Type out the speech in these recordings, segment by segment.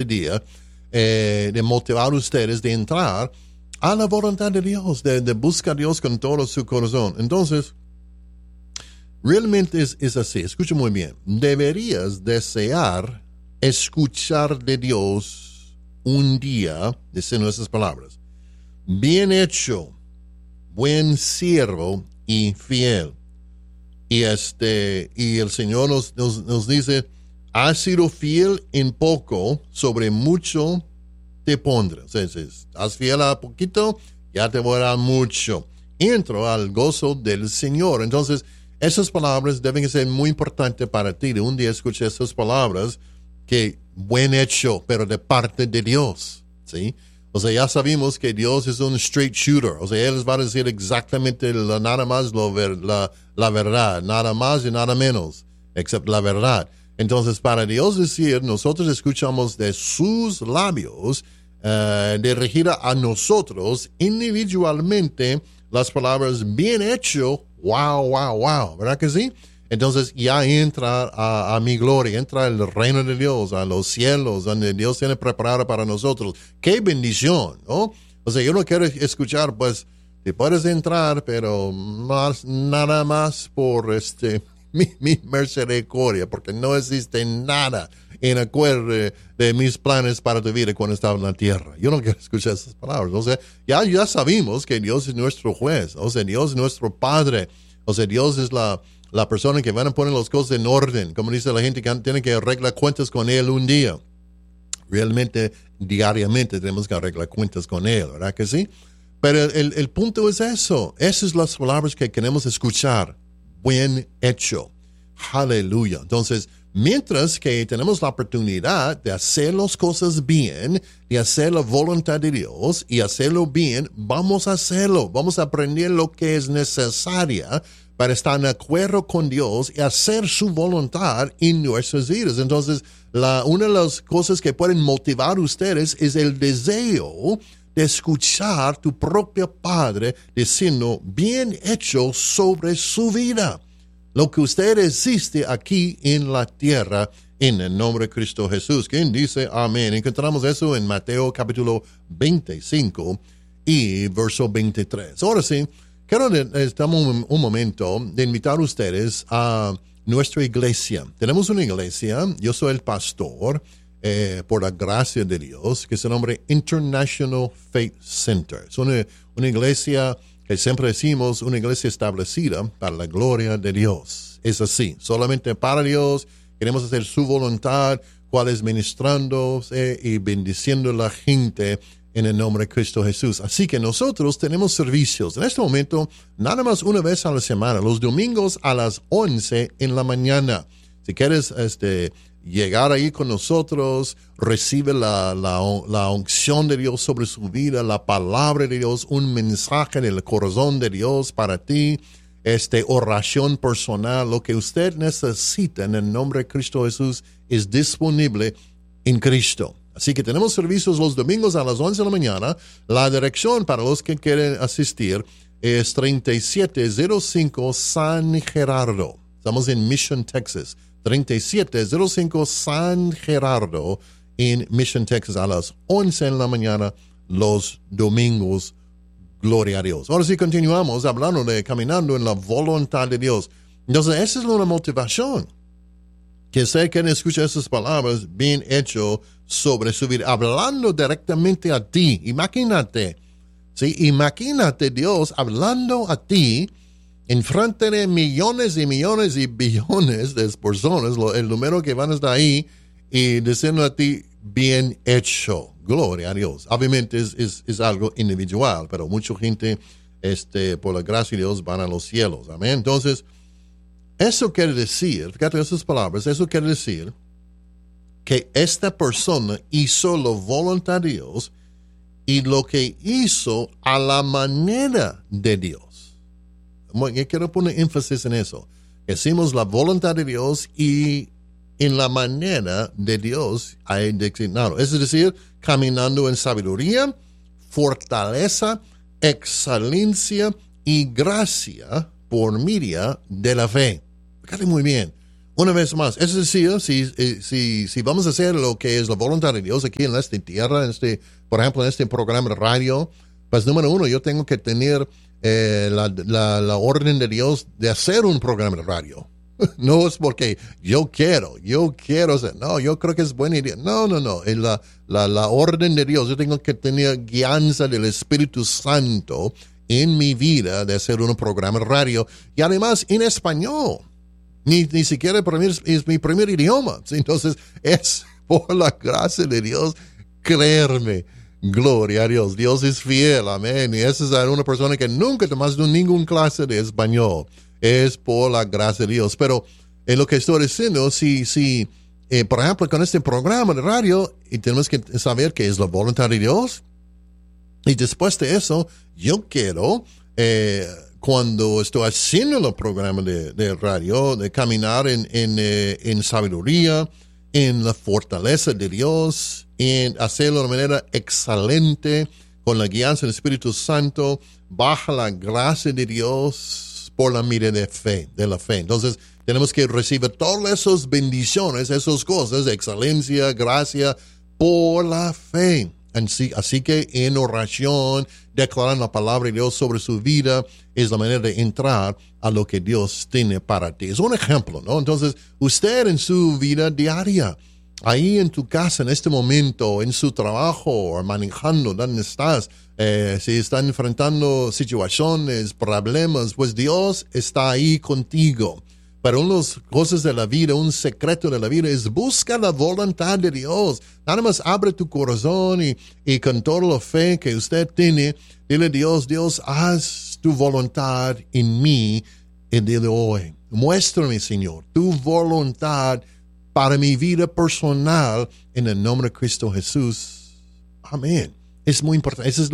día, de motivar a ustedes de entrar a la voluntad de Dios, de buscar a Dios con todo su corazón. Entonces, realmente es así. Escucha muy bien. Deberías desear escuchar de Dios un día, diciendo esas palabras: bien hecho, buen siervo y fiel. Y el Señor nos dice: has sido fiel en poco, sobre mucho te pondré. O sea, si haz fiel a poquito, ya te voy a dar mucho. Entro al gozo del Señor. Entonces, esas palabras deben ser muy importantes para ti. De un día escuché esas palabras, que buen hecho, pero de parte de Dios, ¿sí? O sea, ya sabemos que Dios es un straight shooter. O sea, Él les va a decir exactamente nada más la verdad, nada más y nada menos, excepto la verdad. Entonces, para Dios decir, nosotros escuchamos de sus labios, dirigir a nosotros individualmente las palabras bien hecho, wow, ¿verdad que sí? Entonces ya entra a mi gloria, entra el reino de Dios, a los cielos, donde Dios tiene preparado para nosotros. ¡Qué bendición!, ¿no? O sea, yo no quiero escuchar, pues, te puedes entrar, pero nada más por mi misericordia, porque no existe nada en acuerdo de mis planes para tu vida cuando estaba en la tierra. Yo no quiero escuchar esas palabras. O sea, ya sabemos que Dios es nuestro juez. O sea, Dios es nuestro Padre. O sea, Dios es la persona que van a poner las cosas en orden. Como dice la gente, que tiene que arreglar cuentas con Él un día. Realmente, diariamente tenemos que arreglar cuentas con Él, ¿verdad que sí? Pero el punto es eso. Esas son las palabras que queremos escuchar. Buen hecho. Aleluya. Entonces, mientras que tenemos la oportunidad de hacer las cosas bien, de hacer la voluntad de Dios y hacerlo bien, vamos a hacerlo. Vamos a aprender lo que es necesario para estar en acuerdo con Dios y hacer su voluntad en nuestras vidas. Entonces, una de las cosas que pueden motivar a ustedes es el deseo de escuchar tu propio Padre diciendo bien hecho sobre su vida. Lo que usted existe aquí en la tierra, en el nombre de Cristo Jesús. ¿Quién dice amén? Encontramos eso en Mateo capítulo 25 y verso 23. Ahora sí, estamos un momento de invitar a ustedes a nuestra iglesia. Tenemos una iglesia, yo soy el pastor, por la gracia de Dios, que se llama International Faith Center. Es una iglesia que siempre decimos, una iglesia establecida para la gloria de Dios. Es así, solamente para Dios. Queremos hacer su voluntad, cual es ministrándose y bendiciendo a la gente en el nombre de Cristo Jesús. Así que nosotros tenemos servicios. En este momento, nada más una vez a la semana, los domingos a las 11 en la mañana. Si quieres llegar ahí con nosotros, recibe la unción de Dios sobre su vida, la palabra de Dios, un mensaje del corazón de Dios para ti, oración personal, lo que usted necesita en el nombre de Cristo Jesús es disponible en Cristo. Así que tenemos servicios los domingos a las 11 de la mañana. La dirección para los que quieren asistir es 3705 San Gerardo. Estamos en Mission, Texas. 3705 San Gerardo en Mission, Texas, a las 11 de la mañana los domingos. Gloria a Dios. Ahora sí continuamos hablando de caminando en la voluntad de Dios. Entonces, esa es una motivación. Que sé que escucha esas palabras, bien hecho sobre su vida, hablando directamente a ti. Imagínate, ¿sí? Imagínate Dios hablando a ti en frente de millones y millones y billones de personas, el número que van a estar ahí, y diciendo a ti, bien hecho. Gloria a Dios. Obviamente es algo individual, pero mucha gente, por la gracia de Dios, van a los cielos. Amén. Entonces, eso quiere decir, fíjate esas palabras, eso quiere decir que esta persona hizo la voluntad de Dios y lo que hizo a la manera de Dios. Yo quiero poner énfasis en eso. Hicimos la voluntad de Dios y en la manera de Dios hay designado. Es decir, caminando en sabiduría, fortaleza, excelencia y gracia por medio de la fe. Fíjate muy bien. una vez más, es decir, si vamos a hacer lo que es la voluntad de Dios aquí en esta tierra, por ejemplo, en este programa de radio, pues número uno, yo tengo que tener la orden de Dios de hacer un programa de radio. No es porque yo quiero hacer, no, yo creo que es buena idea. No, es la orden de Dios. Yo tengo que tener guianza del Espíritu Santo en mi vida de hacer un programa de radio y además en español. Ni siquiera para mí es mi primer idioma. Entonces, es por la gracia de Dios, creerme. Gloria a Dios. Dios es fiel. Amén. Y esa es una persona que nunca tomó ninguna clase de español. Es por la gracia de Dios. Pero en lo que estoy diciendo, por ejemplo, con este programa de radio, y tenemos que saber que es la voluntad de Dios. Y después de eso, yo quiero... cuando estoy haciendo el programa de radio, de caminar en sabiduría, en la fortaleza de Dios, en hacerlo de manera excelente, con la guianza del Espíritu Santo, bajo la gracia de Dios, por la mira de la fe. Entonces, tenemos que recibir todas esas bendiciones, esas cosas, excelencia, gracia, por la fe. Así que en oración, declarar la palabra de Dios sobre su vida es la manera de entrar a lo que Dios tiene para ti. Es un ejemplo, ¿no? Entonces, usted en su vida diaria, ahí en tu casa, en este momento, en su trabajo, o manejando, ¿dónde estás? Si están enfrentando situaciones, problemas, pues Dios está ahí contigo. Pero una de las cosas de la vida, un secreto de la vida es busca la voluntad de Dios. Nada más abre tu corazón y con toda la fe que usted tiene, dile a Dios, haz tu voluntad en mí el día de hoy. Muéstrame, Señor, tu voluntad para mi vida personal en el nombre de Cristo Jesús. Amén. Es muy importante. Ese es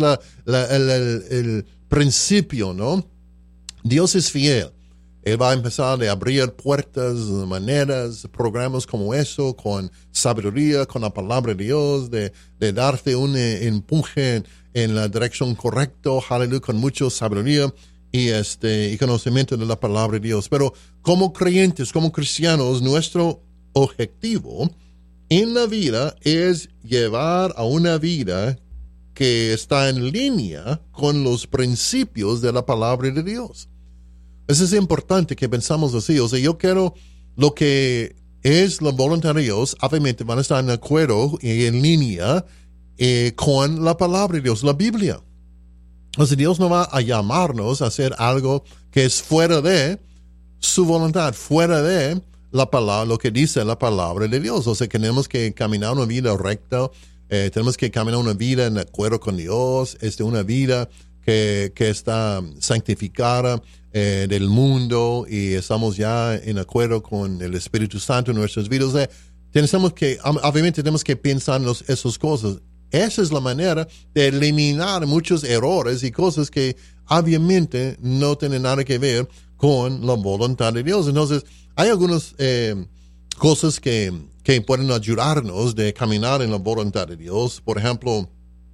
el principio, ¿no? Dios es fiel. Él va a empezar a abrir puertas, maneras, programas como eso, con sabiduría, con la palabra de Dios, de darte un empuje en la dirección correcta, aleluya, con mucha sabiduría y conocimiento de la palabra de Dios. Pero como creyentes, como cristianos, nuestro objetivo en la vida es llevar a una vida que está en línea con los principios de la palabra de Dios. Eso es importante que pensamos así. O sea, yo quiero lo que es la voluntad de Dios, obviamente van a estar en acuerdo y en línea con la palabra de Dios, la Biblia. O sea, Dios no va a llamarnos a hacer algo que es fuera de su voluntad, fuera de la palabra, lo que dice la palabra de Dios. O sea, tenemos que caminar una vida recta, tenemos que caminar una vida en acuerdo con Dios, una vida que está santificada del mundo y estamos ya en acuerdo con el Espíritu Santo en nuestras vidas. Obviamente tenemos que pensar en esas cosas. Esa es la manera de eliminar muchos errores y cosas que obviamente no tienen nada que ver con la voluntad de Dios. Entonces, hay algunas cosas que pueden ayudarnos de caminar en la voluntad de Dios. Por ejemplo,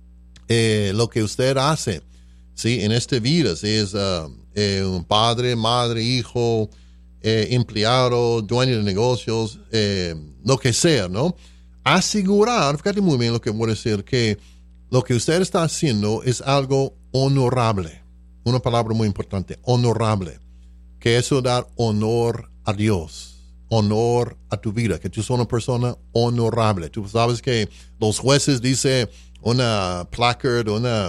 lo que usted hace, ¿sí? En esta vida, si es un padre, madre, hijo, empleado, dueño de negocios, lo que sea, ¿no? Asegurar, fíjate muy bien lo que voy a decir, que lo que usted está haciendo es algo honorable. Una palabra muy importante, honorable. Que eso dar honor a Dios, honor a tu vida, que tú eres una persona honorable. Tú sabes que los jueces dicen una placard,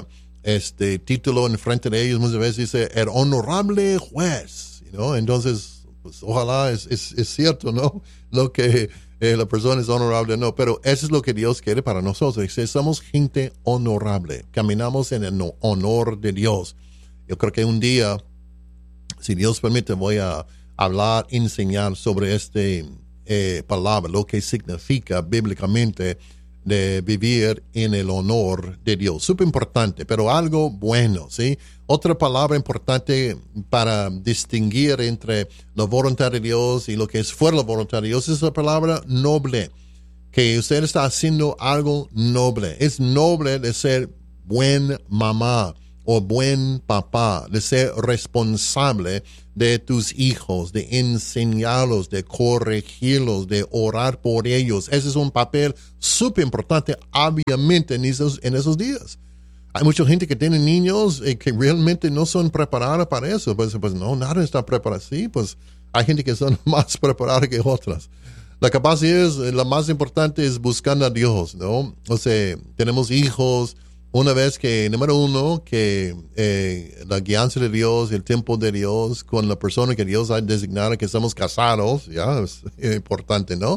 título en frente de ellos, muchas veces dice el honorable juez, ¿no? Entonces, pues, ojalá es cierto, ¿no? Lo que la persona es honorable, no, pero eso es lo que Dios quiere para nosotros. Que somos gente honorable, caminamos en el honor de Dios. Yo creo que un día, si Dios permite, voy a hablar, enseñar sobre palabra, lo que significa bíblicamente de vivir en el honor de Dios. Súper importante, pero algo bueno, ¿sí? Otra palabra importante para distinguir entre la voluntad de Dios y lo que es fuera de la voluntad de Dios es la palabra noble. Que usted está haciendo algo noble. Es noble de ser buen mamá o buen papá, de ser responsable de tus hijos, de enseñarlos, de corregirlos, de orar por ellos. Ese es un papel súper importante, obviamente, en esos días. Hay mucha gente que tiene niños que realmente no son preparados para eso. Pues no, nada está preparado. Sí, pues hay gente que son más preparadas que otras. La capacidad es, la más importante es buscando a Dios, ¿no? O sea, tenemos hijos, una vez que, número uno, que la guianza de Dios, el tiempo de Dios, con la persona que Dios ha designado, que estamos casados, ya, es importante, ¿no?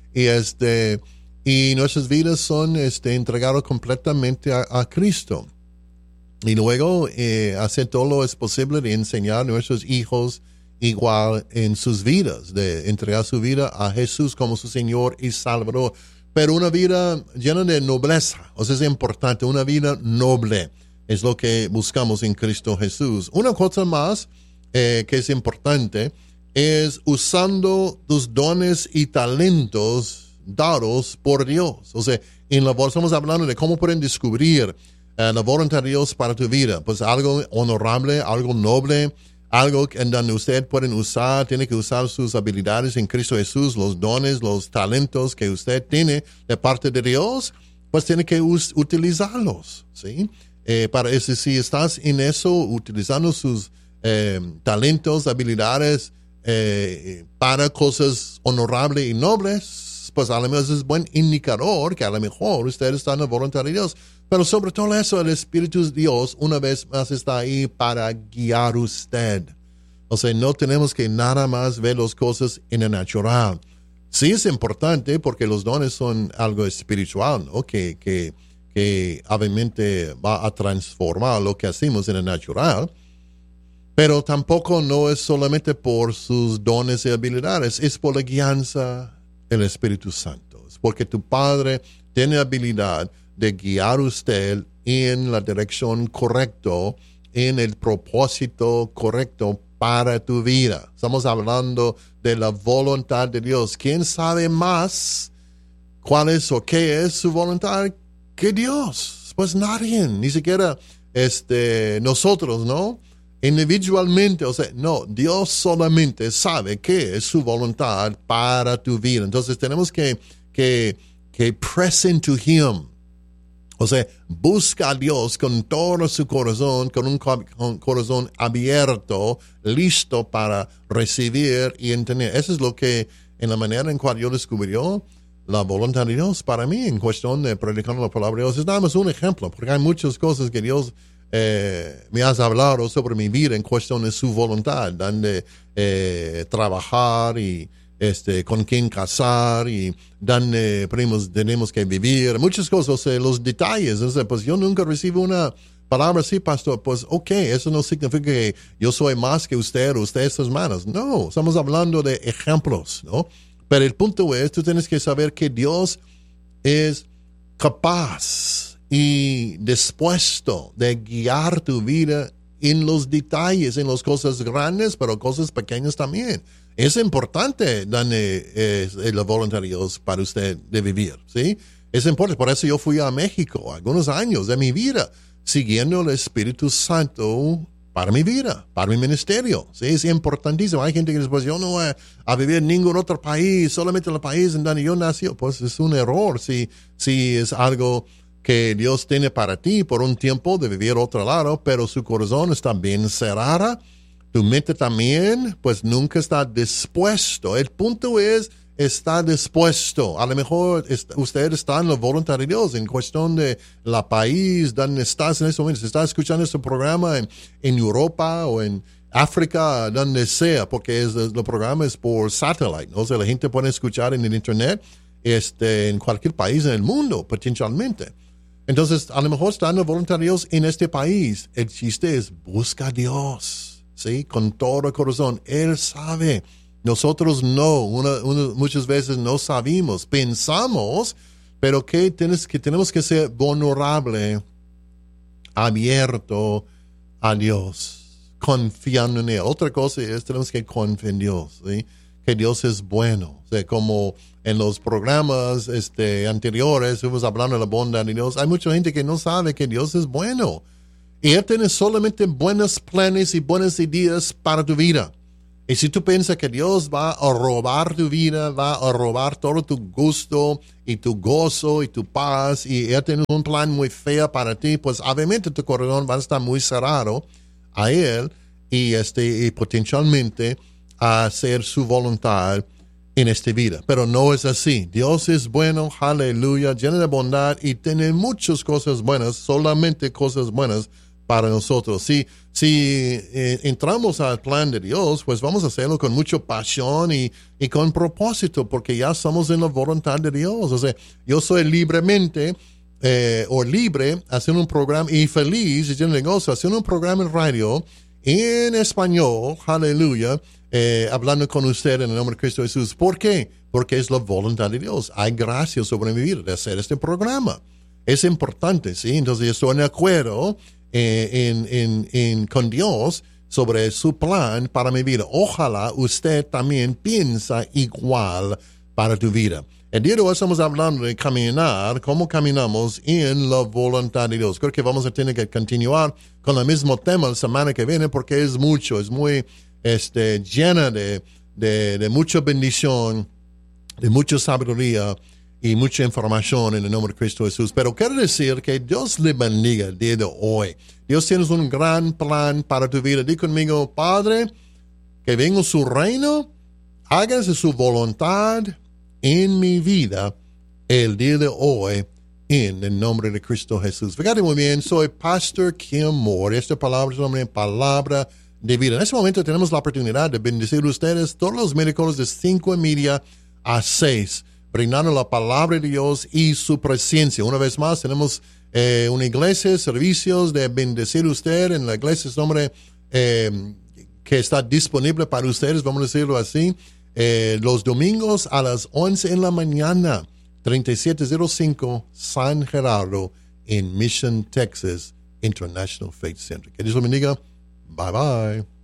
Y nuestras vidas son entregadas completamente a Cristo. Y luego hacer todo lo es posible de enseñar a nuestros hijos igual en sus vidas, de entregar su vida a Jesús como su Señor y Salvador. Pero una vida llena de nobleza, o sea, es importante, una vida noble es lo que buscamos en Cristo Jesús. Una cosa más que es importante es usando tus dones y talentos dados por Dios. O sea, estamos hablando de cómo pueden descubrir la voluntad de Dios para tu vida. Pues algo honorable, algo noble, algo en donde usted pueden usar, tiene que usar sus habilidades en Cristo Jesús, los dones, los talentos que usted tiene de parte de Dios, pues tiene que utilizarlos, ¿sí? Para eso, si estás en eso, utilizando sus talentos, habilidades para cosas honorables y nobles, pues a lo mejor es buen indicador que a lo mejor usted está en la voluntad de Dios. Pero sobre todo eso, el Espíritu de Dios una vez más está ahí para guiar usted. O sea, no tenemos que nada más ver las cosas en el natural. Sí es importante porque los dones son algo espiritual, ¿no? Que obviamente va a transformar lo que hacemos en el natural. Pero tampoco no es solamente por sus dones y habilidades, es por la guianza del Espíritu Santo. Es porque tu Padre tiene habilidad de guiar usted en la dirección correcta, en el propósito correcto para tu vida. Estamos hablando de la voluntad de Dios. ¿Quién sabe más cuál es o qué es su voluntad que Dios? Pues nadie, ni siquiera nosotros, ¿no? Individualmente, o sea, no, Dios solamente sabe qué es su voluntad para tu vida. Entonces tenemos que press into Him. O sea, busca a Dios con todo su corazón, con un corazón abierto, listo para recibir y entender. Eso es lo que, en la manera en cual yo descubrió la voluntad de Dios para mí en cuestión de predicar la palabra de Dios. Es nada más un ejemplo, porque hay muchas cosas que Dios me has hablado sobre mi vida en cuestión de su voluntad, donde trabajar y con quién casar y donde tenemos que vivir, muchas cosas, los detalles. Pues yo nunca recibo una palabra así, pastor, pues ok, eso no significa que yo soy más que usted o usted sus manos. No, estamos hablando de ejemplos, ¿no? Pero el punto es, tú tienes que saber que Dios es capaz y dispuesto de guiar tu vida en los detalles, en las cosas grandes, pero cosas pequeñas también. Es importante la voluntad de Dios para usted de vivir, ¿sí? Es importante, por eso yo fui a México algunos años de mi vida, siguiendo el Espíritu Santo para mi vida, para mi ministerio, ¿sí? Es importantísimo. Hay gente que dice, pues yo no voy a vivir en ningún otro país, solamente en el país en donde yo nací. Pues es un error si es algo que Dios tiene para ti por un tiempo de vivir otro lado, pero su corazón está bien cerrado. Tu mente también, pues nunca está dispuesto. El punto es, está dispuesto. A lo mejor usted está en la voluntad de Dios en cuestión de la país donde estás en este momento. Si estás escuchando este programa en Europa o en África, donde sea, porque el programa es por satellite, ¿no? O sea, la gente puede escuchar en el internet en cualquier país en el mundo, potencialmente. Entonces, a lo mejor está en la voluntad de Dios en este país. El chiste es, busca a Dios. ¿Sí? Con todo el corazón. Él sabe. Nosotros no. Muchas veces no sabemos. Pensamos, pero que tenemos que ser vulnerable, abierto a Dios, confiando en Él. Otra cosa es, tenemos que confiar en Dios, ¿sí? Que Dios es bueno. O sea, como en los programas anteriores, estuvimos hablando de la bondad de Dios. Hay mucha gente que no sabe que Dios es bueno. Y Él tiene solamente buenos planes y buenas ideas para tu vida. Y si tú piensas que Dios va a robar tu vida, va a robar todo tu gusto y tu gozo y tu paz, y Él tiene un plan muy feo para ti, pues obviamente tu corazón va a estar muy cerrado a Él y potencialmente a hacer su voluntad en esta vida. Pero no es así. Dios es bueno, aleluya, lleno de bondad y tiene muchas cosas buenas, solamente cosas buenas para nosotros. Si entramos al plan de Dios, pues vamos a hacerlo con mucha pasión y con propósito, porque ya estamos en la voluntad de Dios. O sea, yo soy libremente libre haciendo un programa y feliz y lleno de gozo haciendo un programa en radio en español, aleluya, hablando con usted en el nombre de Cristo Jesús. ¿Por qué? Porque es la voluntad de Dios. Hay gracia sobre mi vida de hacer este programa. Es importante, ¿sí? Entonces yo estoy de acuerdo con Dios sobre su plan para mi vida. Ojalá usted también piensa igual para tu vida. El día de hoy estamos hablando de caminar, cómo caminamos en la voluntad de Dios. Creo que vamos a tener que continuar con el mismo tema la semana que viene porque es muy llena de mucha bendición, de mucha sabiduría y mucha información en el nombre de Cristo Jesús. Pero quiero decir que Dios le bendiga el día de hoy. Dios tiene un gran plan para tu vida. Di conmigo, Padre, que venga su reino, hágase su voluntad en mi vida el día de hoy en el nombre de Cristo Jesús. Fíjate muy bien, soy Pastor Kim Moore. Esta palabra es una palabra de vida. En este momento tenemos la oportunidad de bendecir a ustedes todos los miércoles de 5:30 a 6, brindando la palabra de Dios y su presencia. Una vez más, tenemos una iglesia, servicios de bendecir a usted en la iglesia, es nombre que está disponible para ustedes, vamos a decirlo así, los domingos a las 11 en la mañana, 3705 San Gerardo en Mission, Texas, International Faith Center. Que Dios lo bendiga. Bye bye.